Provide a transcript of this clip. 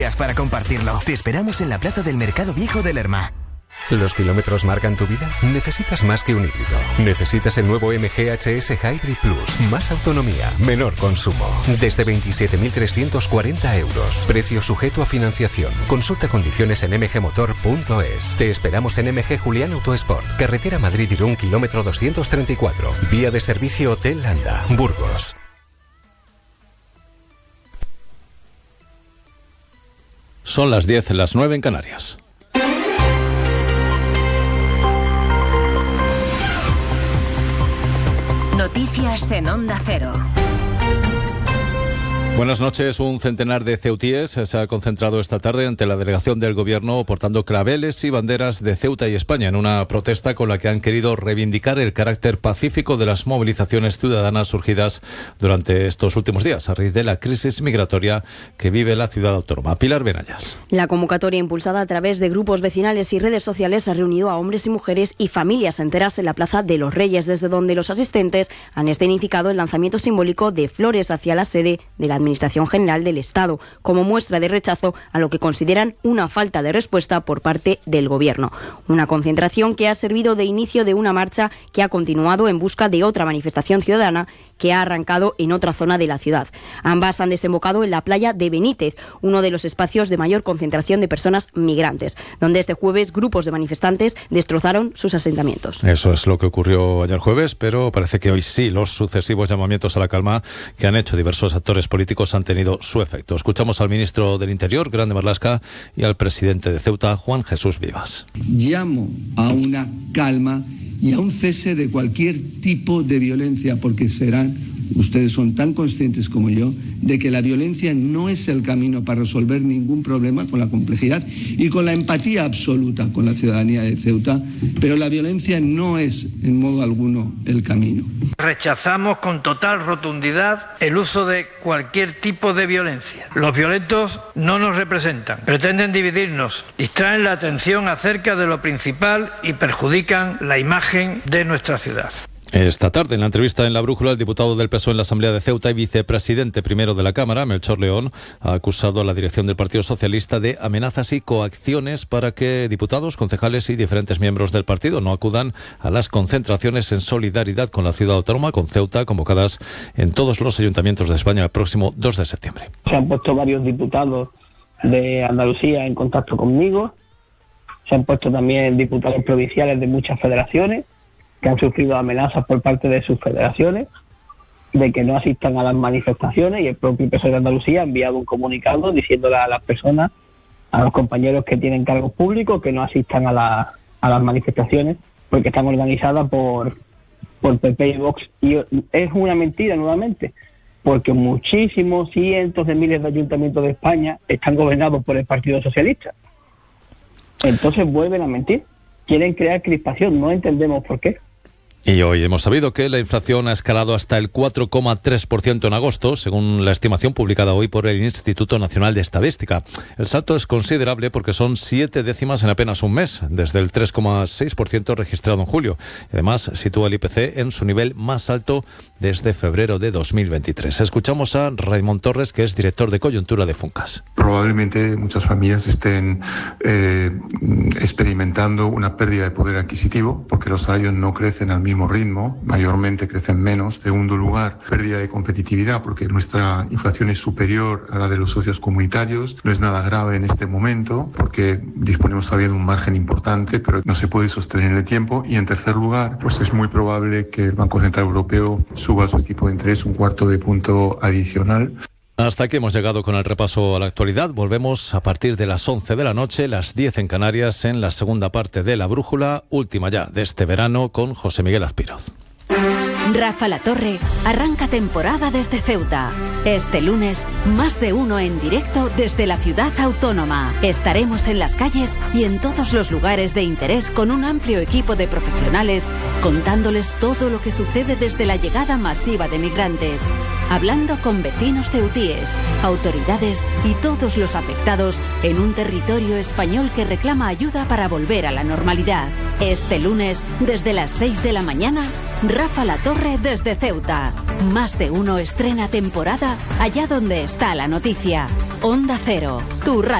para compartirlo. Te esperamos en la Plaza del Mercado Viejo de Lerma. ¿Los kilómetros marcan tu vida? Necesitas más que un híbrido. Necesitas el nuevo MG HS Hybrid Plus. Más autonomía, menor consumo. Desde 27.340 euros. Precio sujeto a financiación. Consulta condiciones en mgmotor.es. Te esperamos en MG Julián Autosport. Carretera Madrid-Irún, kilómetro 234. Vía de servicio Hotel Landa, Burgos. Son las 10, las 9 en Canarias. Noticias en Onda Cero. Buenas noches. Un centenar de ceutíes se ha concentrado esta tarde ante la delegación del Gobierno portando claveles y banderas de Ceuta y España en una protesta con la que han querido reivindicar el carácter pacífico de las movilizaciones ciudadanas surgidas durante estos últimos días a raíz de la crisis migratoria que vive la ciudad autónoma. Pilar Benayas. La convocatoria impulsada a través de grupos vecinales y redes sociales ha reunido a hombres y mujeres y familias enteras en la Plaza de los Reyes, desde donde los asistentes han escenificado el lanzamiento simbólico de flores hacia la sede de la Administración General del Estado, como muestra de rechazo a lo que consideran una falta de respuesta por parte del Gobierno. Una concentración que ha servido de inicio de una marcha que ha continuado en busca de otra manifestación ciudadana que ha arrancado en otra zona de la ciudad. Ambas han desembocado en la playa de Benítez, uno de los espacios de mayor concentración de personas migrantes, donde este jueves grupos de manifestantes destrozaron sus asentamientos. Eso es lo que ocurrió ayer jueves, pero parece que hoy sí los sucesivos llamamientos a la calma que han hecho diversos actores políticos han tenido su efecto. Escuchamos al ministro del Interior, Grande Marlaska, y al presidente de Ceuta, Juan Jesús Vivas. Llamo a una calma y a un cese de cualquier tipo de violencia, porque ustedes son tan conscientes como yo de que la violencia no es el camino para resolver ningún problema, con la complejidad y con la empatía absoluta con la ciudadanía de Ceuta, pero la violencia no es en modo alguno el camino. Rechazamos con total rotundidad el uso de cualquier tipo de violencia. Los violentos no nos representan, pretenden dividirnos, distraen la atención acerca de lo principal y perjudican la imagen de nuestra ciudad. Esta tarde, en la entrevista en La Brújula, el diputado del PSOE en la Asamblea de Ceuta y vicepresidente primero de la Cámara, Melchor León, ha acusado a la dirección del Partido Socialista de amenazas y coacciones para que diputados, concejales y diferentes miembros del partido no acudan a las concentraciones en solidaridad con la ciudad autónoma, con Ceuta, convocadas en todos los ayuntamientos de España el próximo 2 de septiembre. Se han puesto varios diputados de Andalucía en contacto conmigo, se han puesto también diputados provinciales de muchas federaciones que han sufrido amenazas por parte de sus federaciones de que no asistan a las manifestaciones, y el propio PSOE de Andalucía ha enviado un comunicado diciéndole a las personas, a los compañeros que tienen cargos públicos, que no asistan a las manifestaciones porque están organizadas por PP y Vox. Y es una mentira nuevamente, porque muchísimos, cientos de miles de ayuntamientos de España están gobernados por el Partido Socialista. Entonces vuelven a mentir, quieren crear crispación, no entendemos por qué. Y hoy hemos sabido que la inflación ha escalado hasta el 4,3% en agosto, según la estimación publicada hoy por el Instituto Nacional de Estadística. El salto es considerable porque son 7 décimas en apenas un mes, desde el 3,6% registrado en julio. Además, sitúa el IPC en su nivel más alto desde febrero de 2023. Escuchamos a Raimon Torres, que es director de coyuntura de Funcas. Probablemente muchas familias estén experimentando una pérdida de poder adquisitivo porque los salarios no crecen al mismo ritmo, mayormente crecen menos. En segundo lugar, pérdida de competitividad porque nuestra inflación es superior a la de los socios comunitarios. No es nada grave en este momento porque disponemos todavía de un margen importante, pero no se puede sostener en el tiempo. Y en tercer lugar, pues es muy probable que el Banco Central Europeo suba su tipo de interés un cuarto de punto adicional. Hasta aquí hemos llegado con el repaso a la actualidad. Volvemos a partir de las 11 de la noche, las 10 en Canarias, en la segunda parte de La Brújula, última ya de este verano, con José Miguel Azpiroz. Rafa Latorre arranca temporada desde Ceuta. Este lunes, más de uno en directo desde la ciudad autónoma. Estaremos en las calles y en todos los lugares de interés con un amplio equipo de profesionales contándoles todo lo que sucede desde la llegada masiva de migrantes. Hablando con vecinos ceutíes, autoridades y todos los afectados en un territorio español que reclama ayuda para volver a la normalidad. Este lunes, desde las 6 de la mañana, Rafa La Torre desde Ceuta. Más de uno estrena temporada allá donde está la noticia. Onda Cero, tu radio.